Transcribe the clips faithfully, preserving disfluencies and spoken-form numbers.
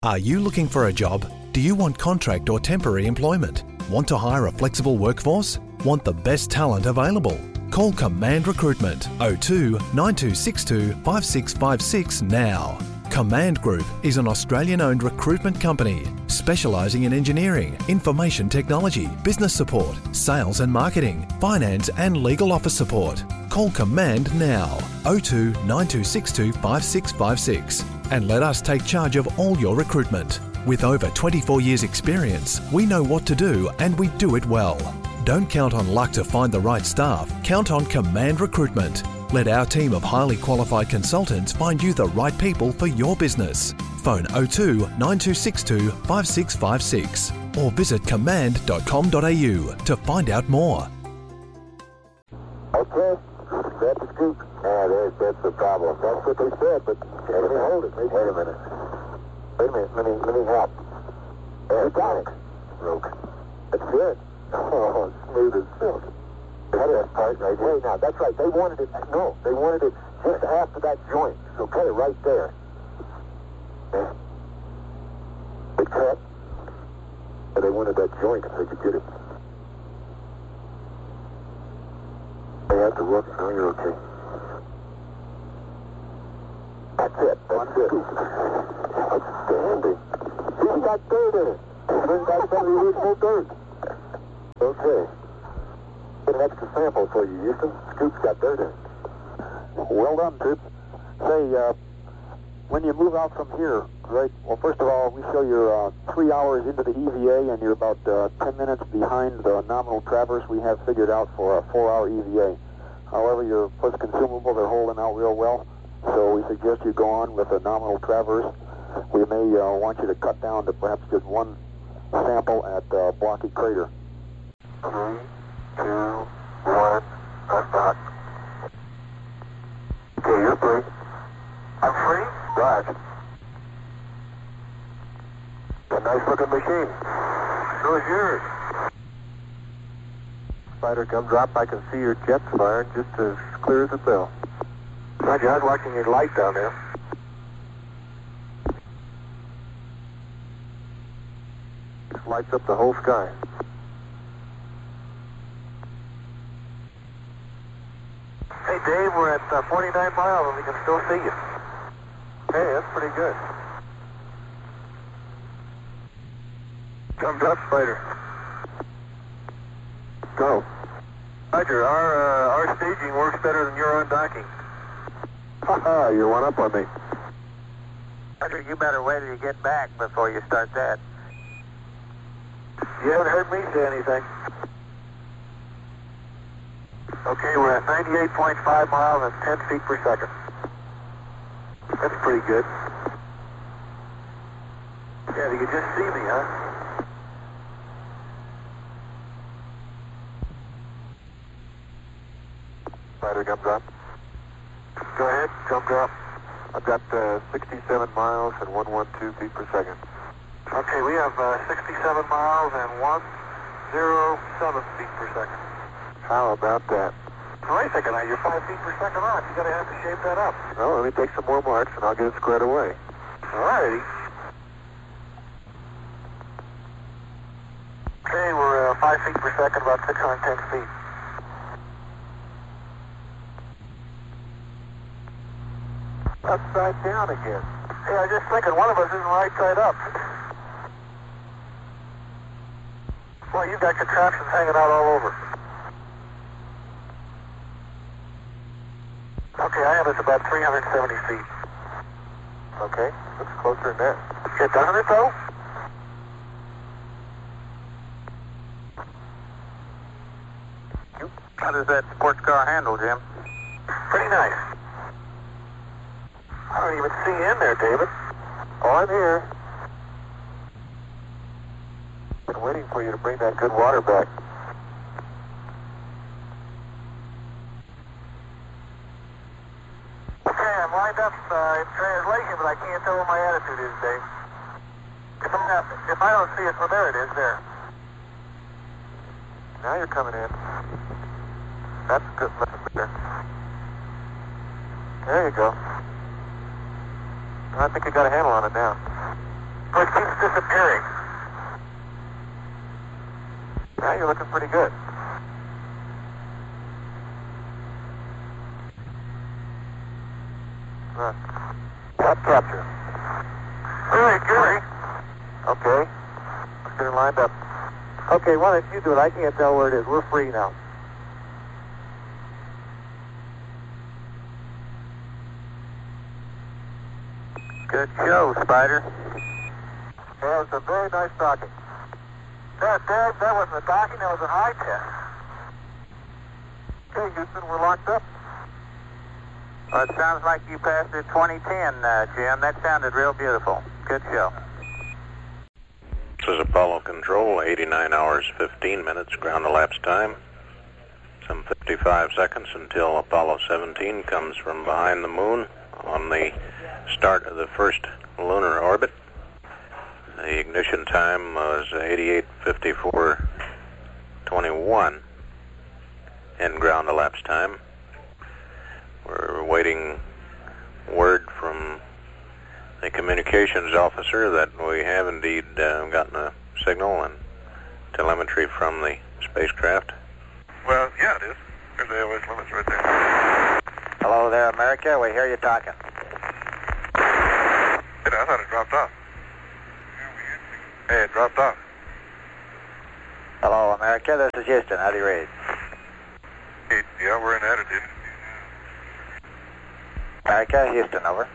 Are you looking for a job? Do you want contract or temporary employment? Want to hire a flexible workforce? Want the best talent available? Call Command Recruitment oh two, nine two six two, five six five six now. Command Group is an Australian-owned recruitment company specialising in engineering, information technology, business support, sales and marketing, finance and legal office support. Call Command now, oh two, nine two six two, five six five six, and let us take charge of all your recruitment. With over twenty-four years experience, we know what to do and we do it well. Don't count on luck to find the right staff, count on Command Recruitment. Let our team of highly qualified consultants find you the right people for your business. Phone oh two, nine two six two, five six five six or visit command dot com dot a u to find out more. Okay, grab the scoop. Yeah, there's, that's the problem. That's what they said, but can let me hold it. Wait a minute. Wait a minute, let me, let me help. There, got it. Broke. That's good. Oh, smooth as silk. Cut that part right here. Now, that's right. They wanted it, no, they wanted it just after that joint. So cut it right there. Yeah. It cut. But they wanted that joint if they could get it. They have to look. No, you're okay. That's it. That's it. Outstanding. He's got dirt in it. Bring back some of the original dirt. Okay. Get an extra sample for you, Houston. Scoop's got dirt in it. Well done, Toots. Say, uh, when you move out from here, right, well, first of all, we show you're uh, three hours into the E V A and you're about uh, ten minutes behind the nominal traverse we have figured out for a four-hour E V A. However, your push consumable, they're holding out real well, so we suggest you go on with a nominal traverse. We may uh, want you to cut down to perhaps just one sample at uh, Blocky Crater. Three, two, one, unlock. Okay, you're free. I'm free? Right. A nice looking machine. So is yours. Spider, come drop. I can see your jets firing just as clear as a bell. Roger, I was watching your light down there. It lights up the whole sky. Hey, Dave, we're at uh, forty-nine miles and we can still see you. Hey, that's pretty good. Come drop, Spider. Go. Roger, our, uh, our staging works better than your undocking. Haha, you're one up on me. Roger, you better wait till you get back before you start that. You haven't heard me say anything. Okay, we're at ninety-eight point five miles and ten feet per second. That's pretty good. Yeah, you can just see me, huh? Spider, jump drop. Go ahead, jump drop. I've got uh, sixty-seven miles and one hundred twelve feet per second. Okay, we have uh, sixty-seven miles and one hundred seven feet per second. How about that? Wait a second, now you're five feet per second off. You're going to have to shape that up. Well, let me take some more marks and I'll get it squared away. All righty. Okay, we're uh, five feet per second, about six hundred ten feet. Upside down again. Hey, I was just thinking one of us isn't right side up. Well, you've got contraptions hanging out all over. Okay, I have us about three hundred seventy feet. Okay, looks closer than that. Okay, doesn't it though? How does that sports car handle, Jim? Pretty nice. I don't even see you in there, David. Oh, I'm here. Been waiting for you to bring that good water back. Okay, I'm lined up uh, in translation, but I can't tell what my attitude is, Dave. If, I'm not, if I don't see it, well, there it is, there. Now you're coming in. That's good. There. There you go. I think you got a handle on it now. It keeps disappearing. Now you're looking pretty good. Uh, top capture. All right, good. Okay. Let's get it lined up. Okay, why don't you do it? I can't tell where it is. We're free now. Good show, Spider. That was a very nice docking. That, that, that wasn't a docking, that was an eye test. Okay, Houston, we're locked up. Well, it sounds like you passed it twenty ten, uh, Jim. That sounded real beautiful. Good show. This is Apollo Control, eighty-nine hours, fifteen minutes, ground elapsed time. Some fifty-five seconds until Apollo seventeen comes from behind the moon on the start of the first lunar orbit. The ignition time was eighty-eight fifty-four twenty-one in ground elapsed time. We're awaiting word from the communications officer that we have indeed uh, gotten a signal and telemetry from the spacecraft. Well, yeah, it is. There's the airways limits right there. Hello there, America. We hear you talking. Hey, I thought it dropped off. Hey, it dropped off. Hello, America. This is Houston. How do you read? Hey, yeah, we're in attitude. America, Houston, over.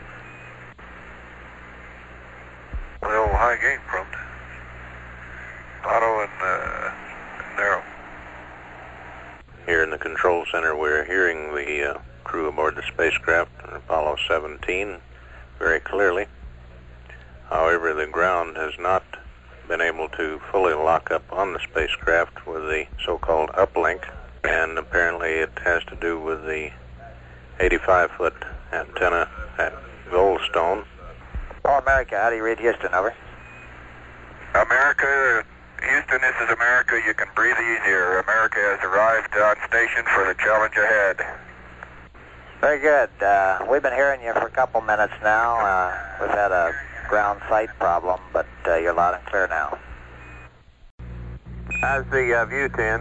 Well, high gain prompt. Auto and uh, narrow. Here in the control center, we're hearing the uh, crew aboard the spacecraft, Apollo seventeen, very clearly. However, the ground has not been able to fully lock up on the spacecraft with the so-called uplink, and apparently it has to do with the eighty-five foot antenna at Goldstone. Oh, America, how do you read Houston, over? America, Houston, this is America. You can breathe easier. America has arrived on station for the challenge ahead. Very good. Uh, we've been hearing you for a couple minutes now. Uh, we've had a ground sight problem, but uh, you're loud and clear now. How's the uh, view, ten?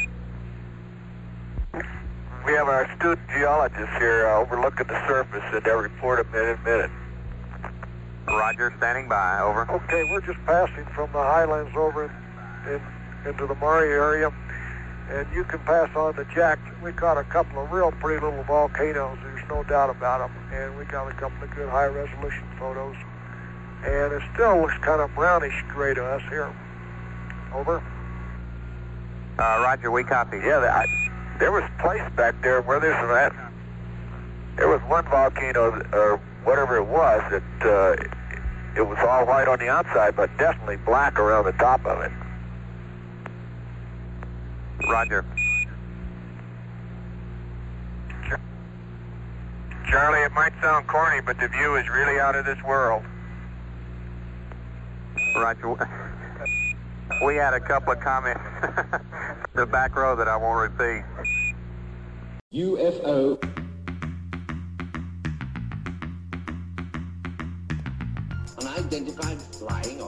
We have our astute geologists here uh, overlooking the surface, and they'll report a minute in a minute. Roger, standing by, over. Okay, we're just passing from the highlands over in, in, into the Murray area, and you can pass on to Jack. We caught a couple of real pretty little volcanoes, there's no doubt about them, and we got a couple of good high-resolution photos. And it still looks kind of brownish gray to us here. Over. Uh, Roger, we copy. Yeah, I, there was a place back there where there's that. There was one volcano, or whatever it was, that uh, it was all white on the outside, but definitely black around the top of it. Roger. Charlie, it might sound corny, but the view is really out of this world. Roger. We had a couple of comments the back row that I won't repeat. U F O. Unidentified flying object.